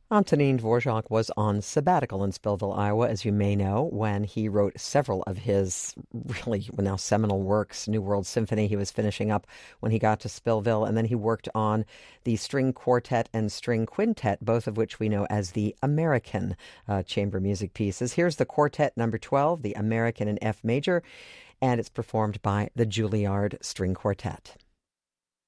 Antonin Dvorak was on sabbatical in Spillville, Iowa, as you may know, when he wrote several of his really now seminal works. New World Symphony he was finishing up when he got to Spillville, and then he worked on the string quartet and string quintet, both of which we know as the American chamber music pieces. Here's the quartet number 12, the American in F major, and it's performed by the Juilliard String Quartet.